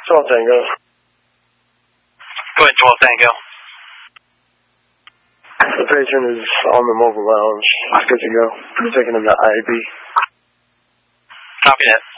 12 Tango. Go ahead, 12 Tango. The patient is on the mobile lounge. Good to go. I'm taking him to IAB. Copy that.